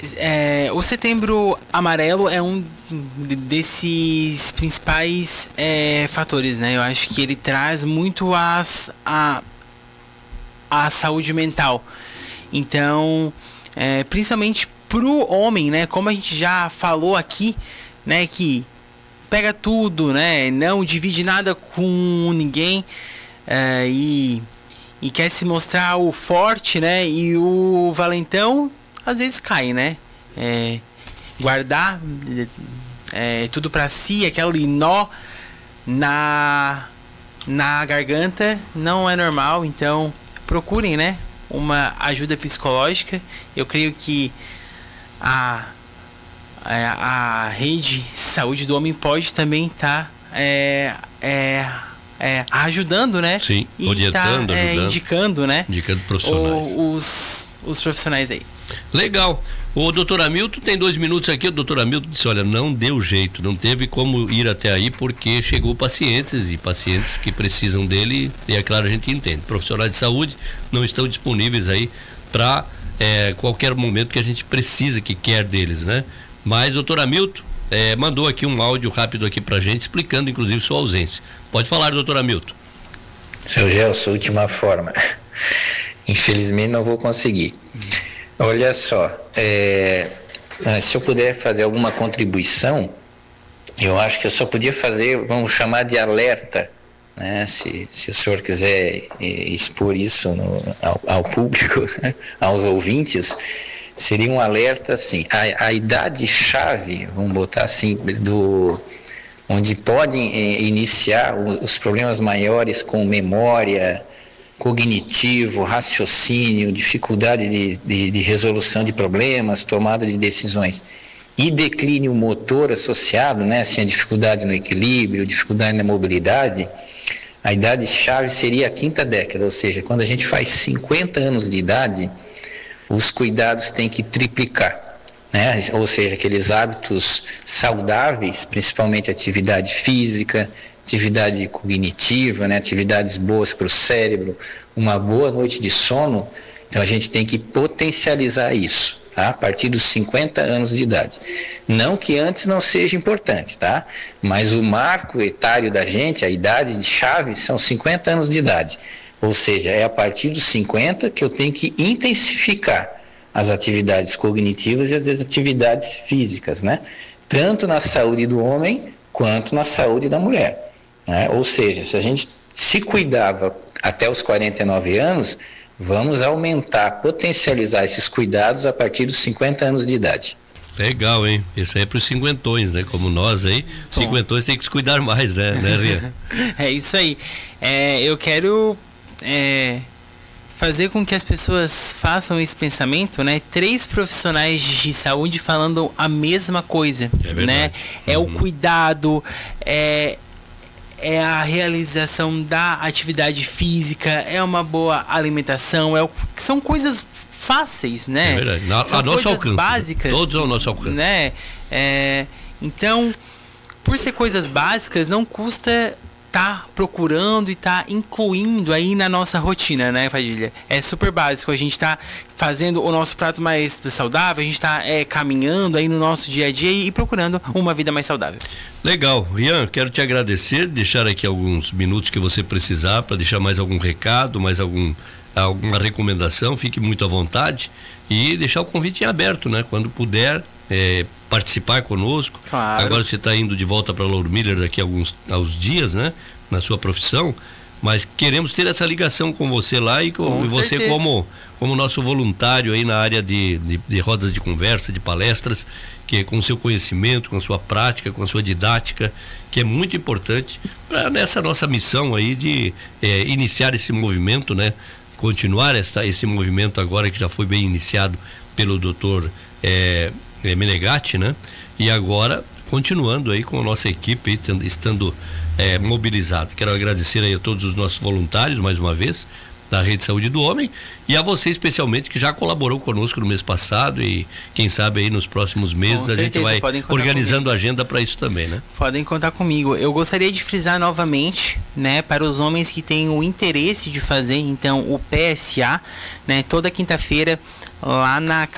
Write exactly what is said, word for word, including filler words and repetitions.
é, o Setembro Amarelo é um desses principais é, fatores, né? Eu acho que ele traz muito as, a, a saúde mental. Então, é, principalmente pro homem, né? Como a gente já falou aqui, né? Que pega tudo, né? Não divide nada com ninguém é, e, e quer se mostrar o forte, né? E o valentão às vezes cai, né? É, guardar é, tudo pra si, aquele nó na, na garganta não é normal, então procurem, né? Uma ajuda psicológica. Eu creio que a, a, a rede Saúde do Homem pode também estar tá, é, é, é, ajudando, né? Sim, e orientando, tá, é, ajudando. Indicando, né? Indicando profissionais. O, os, os profissionais aí. Legal. O doutor Hamilton tem dois minutos aqui. O doutor Hamilton disse, olha, não deu jeito, não teve como ir até aí porque chegou pacientes e pacientes que precisam dele, e é claro, a gente entende. Profissionais de saúde não estão disponíveis aí para é, qualquer momento que a gente precisa, que quer deles, né? Mas, doutor Hamilton, é, mandou aqui um áudio rápido aqui pra gente, explicando inclusive sua ausência. Pode falar, doutor Hamilton. Seu Gelson, última forma. Infelizmente não vou conseguir. Olha só, é, se eu puder fazer alguma contribuição, eu acho que eu só podia fazer, vamos chamar de alerta, né? Se, se o senhor quiser expor isso no, ao, ao público, aos ouvintes, seria um alerta assim, a, a idade-chave, vamos botar assim, do, onde podem eh, iniciar os problemas maiores com memória, cognitivo, raciocínio, dificuldade de, de, de resolução de problemas, tomada de decisões e declínio motor associado, né, assim, a dificuldade no equilíbrio, dificuldade na mobilidade, a idade-chave seria a quinta década, ou seja, quando a gente faz cinquenta anos de idade, os cuidados têm que triplicar, né? Ou seja, aqueles hábitos saudáveis, principalmente atividade física, atividade cognitiva, né? Atividades boas para o cérebro, uma boa noite de sono. Então a gente tem que potencializar isso, tá? A partir dos cinquenta anos de idade. Não que antes não seja importante, tá? Mas o marco etário da gente, a idade de chave, são cinquenta anos de idade. Ou seja, é a partir dos cinquenta que eu tenho que intensificar as atividades cognitivas e as atividades físicas, né? Tanto na saúde do homem quanto na saúde da mulher, né? Ou seja, se a gente se cuidava até os quarenta e nove anos, vamos aumentar, potencializar esses cuidados a partir dos cinquenta anos de idade. Legal, hein? Isso aí é para os cinquentões, né? Como nós aí, Bom. cinquentões tem que se cuidar mais, né, né Ria? É isso aí. É, eu quero é, fazer com que as pessoas façam esse pensamento, né? Três profissionais de saúde falando a mesma coisa, é né? É uhum. o cuidado, é, é a realização da atividade física, é uma boa alimentação, é o, são coisas fáceis, né? É verdade. Na, são a nosso coisas alcance, básicas, todos ao nosso alcance, né? É, então, por ser coisas básicas, não custa tá procurando e tá incluindo aí na nossa rotina, né, Padilha? É super básico, a gente tá fazendo o nosso prato mais saudável, a gente tá é, caminhando aí no nosso dia a dia e procurando uma vida mais saudável. Legal, Ian, quero te agradecer, deixar aqui alguns minutos que você precisar para deixar mais algum recado, mais algum, alguma recomendação, fique muito à vontade e deixar o convite em aberto, né, quando puder é, participar conosco. Claro. Agora você está indo de volta para Lauro Miller daqui a alguns aos dias, né? Na sua profissão, mas queremos ter essa ligação com você lá e com, com você como, como nosso voluntário aí na área de, de, de rodas de conversa, de palestras, que com o seu conhecimento, com a sua prática, com a sua didática, que é muito importante para nessa nossa missão aí de é, iniciar esse movimento, né? Continuar essa, esse movimento agora que já foi bem iniciado pelo doutor é, é, Menegatti, né? E agora continuando aí com a nossa equipe, aí, estando é, mobilizada. Quero agradecer aí a todos os nossos voluntários, mais uma vez, da Rede Saúde do Homem, e a você especialmente, que já colaborou conosco no mês passado e quem sabe aí nos próximos meses a gente vai organizando a agenda para isso também, né? Podem contar comigo. Eu gostaria de frisar novamente, né, para os homens que têm o interesse de fazer, então, o P S A, né, toda quinta-feira lá na